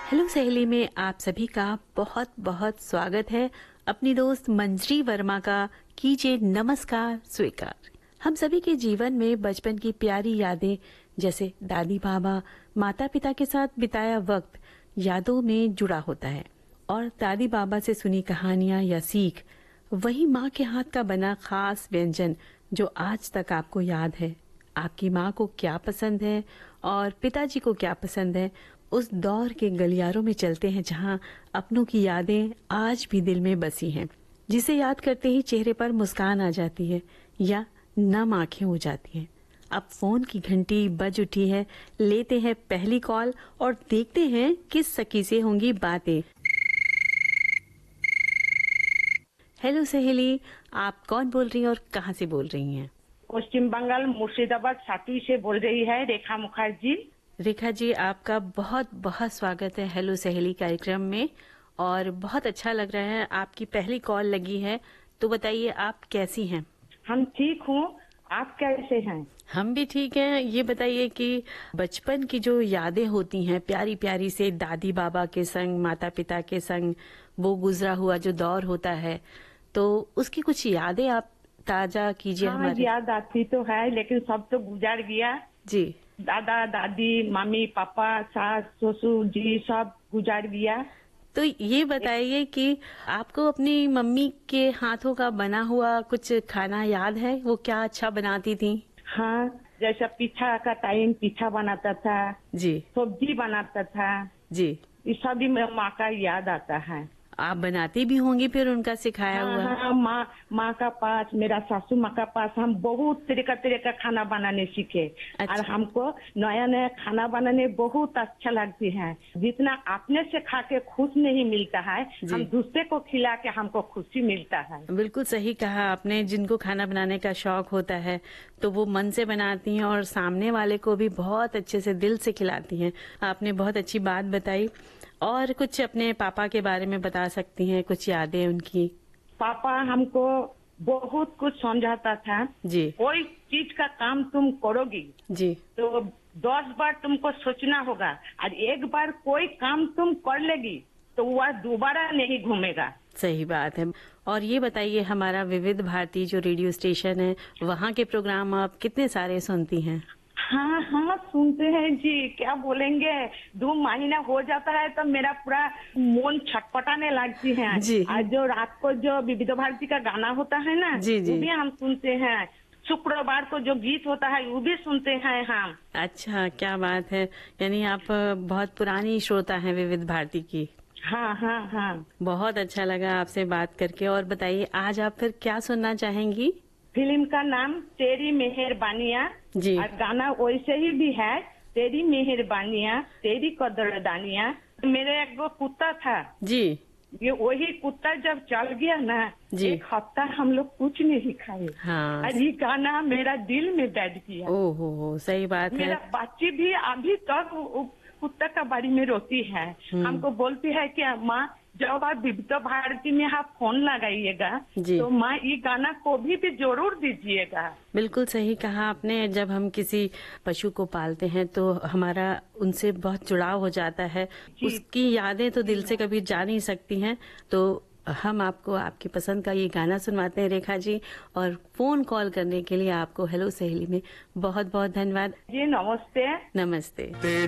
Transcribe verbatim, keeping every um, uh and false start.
Hello सहेली में आप सभी का बहुत बहुत स्वागत है। अपनी दोस्त मंजरी वर्मा का कीजिए नमस्कार स्वीकार। हम सभी के जीवन में बचपन की प्यारी यादें जैसे दादी बाबा माता पिता के साथ बिताया वक्त यादों में जुड़ा होता है और दादी बाबा से सुनी कहानियां या सीख वही माँ के हाथ का बना खास व्यंजन जो आज तक आपको याद है। आपकी माँ को क्या पसंद है और पिताजी को क्या पसंद है, उस दौर के गलियारों में चलते हैं जहाँ अपनों की यादें आज भी दिल में बसी हैं, जिसे याद करते ही चेहरे पर मुस्कान आ जाती है या नम आंखें हो जाती हैं। अब फोन की घंटी बज उठी है, लेते हैं पहली कॉल और देखते हैं किस सखी से होंगी बातें। हेलो सहेली, आप कौन बोल रही हैं और कहाँ से बोल रही हैं? पश्चिम बंगाल मुर्शिदाबाद सातवी से बोल रही है रेखा मुखर्जी। रेखा जी, आपका बहुत बहुत स्वागत है हेलो सहेली कार्यक्रम में और बहुत अच्छा लग रहा है आपकी पहली कॉल लगी है। तो बताइए आप कैसी हैं? हम ठीक हूँ, आप कैसे हैं? हम भी ठीक हैं। ये बताइए कि बचपन की जो यादें होती हैं प्यारी प्यारी से दादी बाबा के संग माता पिता के संग वो गुजरा हुआ जो दौर होता है, तो उसकी कुछ यादें आप ताजा कीजिए। हाँ, हमारे याद आती तो है लेकिन सब तो गुजर गया जी। दादा दादी मम्मी पापा सास ससुर जी सब गुजर गया। तो ये बताइए कि आपको अपनी मम्मी के हाथों का बना हुआ कुछ खाना याद है? वो क्या अच्छा बनाती थी? हाँ, जैसा पीठा का टाइम पीठा बनाता था जी सब्जी बनाता था जी। ये सभी माँ का याद आता है। आप बनाती भी होंगी फिर उनका सिखाया हाँ, हुआ? हाँ, माँ माँ का पास मेरा सासू माँ का पास हम बहुत तरीका तरीका खाना बनाने सीखे। अच्छा। और हमको नया नया खाना बनाने बहुत अच्छा लगती है। जितना अपने से खा के खुश नहीं मिलता है, हम दूसरे को खिला के हमको खुशी मिलता है। बिल्कुल सही कहा आपने। जिनको खाना बनाने का शौक होता है तो वो मन से बनाती हैं और सामने वाले को भी बहुत अच्छे से दिल से खिलाती हैं। आपने बहुत अच्छी बात बताई। और कुछ अपने पापा के बारे में बता सकती हैं, कुछ यादें उनकी? पापा हमको बहुत कुछ समझाता था जी। कोई चीज का काम तुम करोगी जी तो दस बार तुमको सोचना होगा और एक बार कोई काम तुम कर लेगी तो वह दोबारा नहीं घूमेगा। सही बात है। और ये बताइए, हमारा विविध भारती जो रेडियो स्टेशन है वहाँ के प्रोग्राम आप कितने सारे सुनती हैं? हाँ हाँ सुनते हैं जी, क्या बोलेंगे। दो महीना हो जाता है तो मेरा पूरा मन छटपटाने लगती है जी। आज जो रात को जो विविध भारती का गाना होता है ना, जी, जी। वो भी हम सुनते हैं। शुक्रवार को जो गीत होता है वो भी सुनते हैं हम। अच्छा, क्या बात है। यानी आप बहुत पुरानी श्रोता हैं विविध भारती की। हाँ हाँ हाँ। बहुत अच्छा लगा आपसे बात करके। और बताइए आज आप फिर क्या सुनना चाहेंगी? फिल्म का नाम तेरी मेहरबानियाँ जी। और गाना वैसे ही भी है, तेरी मेहरबानियाँ तेरी कदरदानियाँ। मेरे एक वो कुत्ता था जी। ये वही कुत्ता जब चल गया ना, एक हफ्ता हम लोग कुछ नहीं खाए। हाँ। और ये गाना मेरा दिल में बैठ गया। ओह हो हो, सही बात है। मेरा बच्ची भी अभी तक कुत्ता का बारे में रोती है, हमको बोलती है कि माँ जब आप विविध भारती में आप फोन लगाइएगा तो माँ ये गाना को भी, भी जरूर दीजिएगा। बिल्कुल सही कहा आपने। जब हम किसी पशु को पालते हैं तो हमारा उनसे बहुत जुड़ाव हो जाता है, उसकी यादें तो दिल से कभी जा नहीं सकती हैं। तो हम आपको आपकी पसंद का ये गाना सुनवाते हैं रेखा जी। और फोन कॉल करने के लिए आपको हेलो सहेली में बहुत बहुत धन्यवाद जी। नमस्ते। नमस्ते।